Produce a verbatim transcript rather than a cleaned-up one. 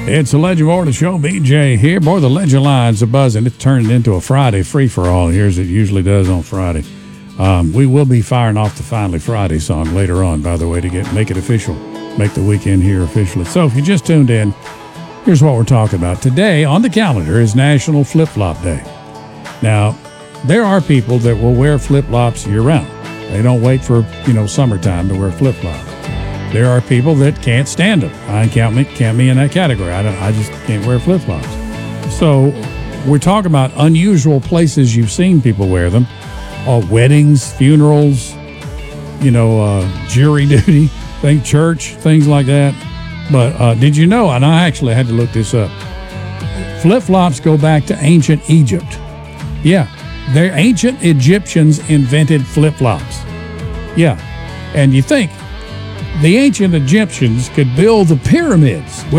It's the Legend of Order Show. B J here. Boy, the Legend lines are buzzing. It's turning into a Friday free-for-all here, as it usually does on Friday. Um, we will be firing off the Finally Friday song later on, by the way, to get make it official, make the weekend here officially. So if you just tuned in, here's what we're talking about. Today on the calendar is National Flip-Flop Day. Now, there are people that will wear flip-flops year-round. They don't wait for, you know, summertime to wear flip-flops. There are people that can't stand them. I count me, count me in that category. I, don't, I just can't wear flip-flops. So we're talking about unusual places you've seen people wear them. Uh, weddings, funerals, you know, uh, jury duty, think church, things like that. But uh, did you know, and I actually had to look this up, flip-flops go back to ancient Egypt. Yeah, the ancient Egyptians invented flip-flops. Yeah, and you think the ancient Egyptians could build the pyramids